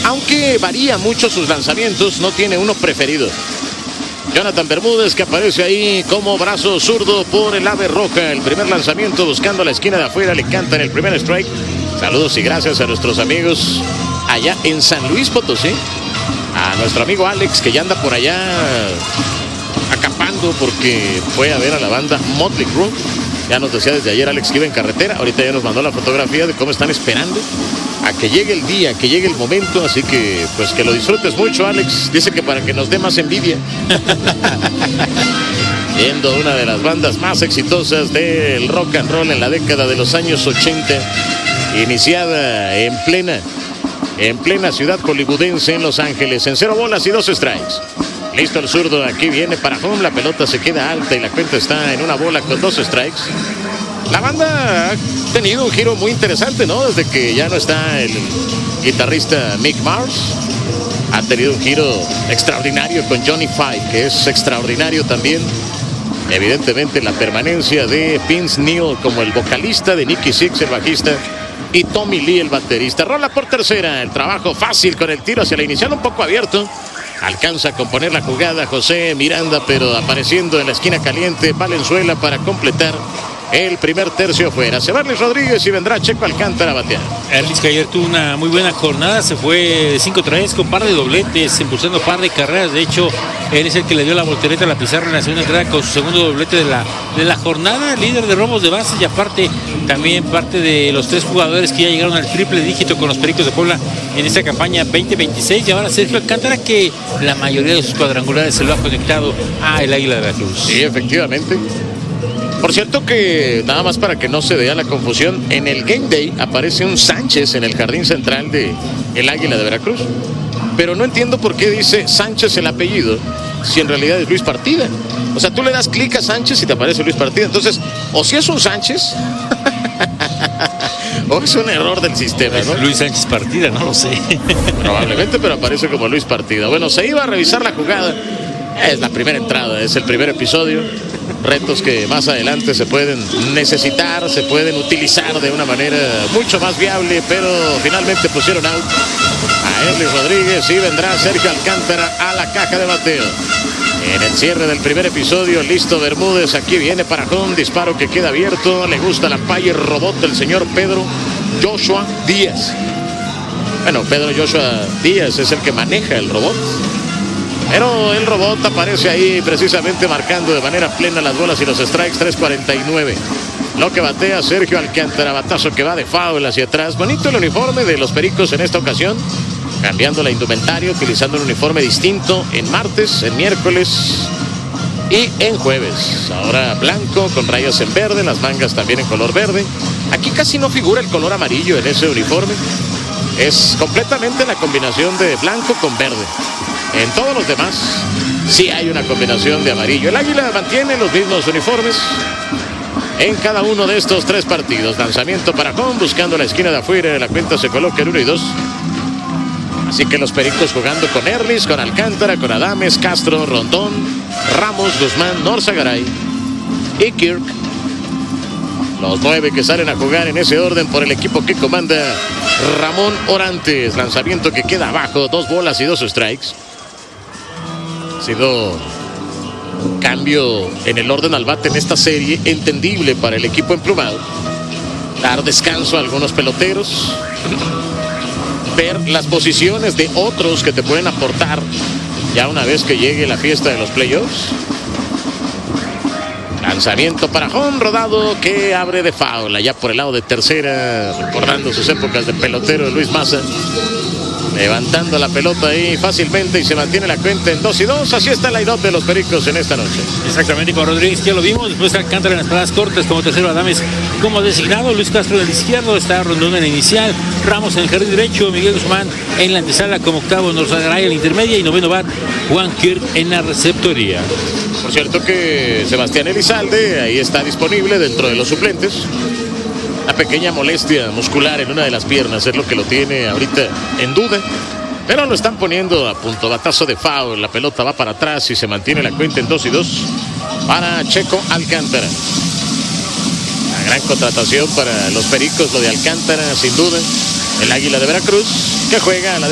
aunque varía mucho sus lanzamientos, no tiene uno preferido. Jonathan Bermúdez, que aparece ahí como brazo zurdo por el ave roja. El primer lanzamiento buscando la esquina de afuera, le cantan el primer strike. Saludos y gracias a nuestros amigos allá en San Luis Potosí. A nuestro amigo Alex, que ya anda por allá acampando porque fue a ver a la banda Motley Crue. Ya nos decía desde ayer Alex que iba en carretera. Ahorita ya nos mandó la fotografía de cómo están esperando a que llegue el día, que llegue el momento. Así que pues que lo disfrutes mucho, Alex. Dice que para que nos dé más envidia. Siendo una de las bandas más exitosas del rock and roll en la década de los años 80, iniciada en plena ciudad hollywoodense en Los Ángeles, en 0 bolas y 2 strikes. Listo el zurdo, aquí viene para home, la pelota se queda alta y la cuenta está en 1 bola con 2 strikes. La banda ha tenido un giro muy interesante, ¿no? Desde que ya no está el guitarrista Mick Mars, ha tenido un giro extraordinario con Johnny Five, que es extraordinario también. Evidentemente la permanencia de Vince Neil como el vocalista, de Nicky Six el bajista y Tommy Lee el baterista. Rola por tercera, el trabajo fácil con el tiro hacia la inicial un poco abierto. Alcanza a componer la jugada José Miranda, pero apareciendo en la esquina caliente Valenzuela para completar el primer tercio fuera. Se va Erlis Rodríguez y vendrá Checo Alcántara a batear. Erlis, que ayer tuvo una muy buena jornada, se fue 5-3 con par de dobletes, impulsando par de carreras. De hecho, él es el que le dio la voltereta a la pizarra en la segunda entrada con su segundo doblete de la jornada, líder de robos de bases y aparte también parte de los 3 jugadores que ya llegaron al triple dígito con los Pericos de Puebla en esta campaña 2026. Y ahora Sergio Alcántara, que la mayoría de sus cuadrangulares se lo ha conectado a el Águila de Veracruz. Sí, efectivamente. Por cierto que, nada más para que no se vea la confusión, en el Game Day aparece un Sánchez en el jardín central de el Águila de Veracruz. Pero no entiendo por qué dice Sánchez el apellido, si en realidad es Luis Partida. O sea, tú le das clic a Sánchez y te aparece Luis Partida. Entonces, o si es un Sánchez, o es un error del sistema, ¿no? Luis Sánchez Partida, no lo sé. Probablemente, pero aparece como Luis Partida. Bueno, se iba a revisar la jugada. Es la primera entrada, es el primer episodio. Retos que más adelante se pueden necesitar, se pueden utilizar de una manera mucho más viable, pero finalmente pusieron out a Erlis Rodríguez y vendrá Sergio Alcántara a la caja de bateo. En el cierre del primer episodio, listo Bermúdez, aquí viene para home, disparo que queda abierto, le gusta la Payer robot del señor Pedro Joshua Díaz. Bueno, Pedro Joshua Díaz es el que maneja el robot. Pero el robot aparece ahí precisamente marcando de manera plena las bolas y los strikes. 3.49. Lo que batea Sergio Alcántara, batazo que va de foul hacia atrás. Bonito el uniforme de los Pericos en esta ocasión. Cambiando la indumentaria, utilizando un uniforme distinto en martes, en miércoles y en jueves. Ahora blanco con rayas en verde, las mangas también en color verde. Aquí casi no figura el color amarillo en ese uniforme. Es completamente la combinación de blanco con verde. En todos los demás sí hay una combinación de amarillo. El Águila mantiene los mismos uniformes en cada uno de estos 3 partidos. Lanzamiento para home, buscando la esquina de afuera. La cuenta se coloca en 1 y 2. Así que los Pericos jugando con Erlis, con Alcántara, con Adames, Castro, Rondón, Ramos, Guzmán, Norzagaray y Kirk. Los 9 que salen a jugar en ese orden por el equipo que comanda Ramón Orantes. Lanzamiento que queda abajo, 2 bolas y 2 strikes. Ha sido un cambio en el orden al bate en esta serie, entendible para el equipo emplumado. Dar descanso a algunos peloteros, ver las posiciones de otros que te pueden aportar ya una vez que llegue la fiesta de los playoffs. Lanzamiento para home, rodado que abre de foul allá por el lado de tercera, recordando sus épocas de pelotero de Luis Maza. Levantando la pelota ahí fácilmente y se mantiene la cuenta en 2 y 2. Así está el line-up de los Pericos en esta noche. Exactamente, con Rodríguez ya lo vimos. Después Alcántara en las paradas cortas como tercero, Adames como designado, Luis Castro en el izquierdo, está Rondón en la inicial, Ramos en el jardín derecho, Miguel Guzmán en la antesala como octavo, Norzagaray en la intermedia y noveno bat Juan Kirk en la receptoría. Por cierto que Sebastián Elizalde ahí está disponible dentro de los suplentes. Una pequeña molestia muscular en una de las piernas es lo que lo tiene ahorita en duda, pero lo están poniendo a punto. Batazo de foul, la pelota va para atrás y se mantiene la cuenta en 2 y 2 para Checo Alcántara. Una gran contratación para los Pericos, lo de Alcántara, sin duda. El Águila de Veracruz, que juega a la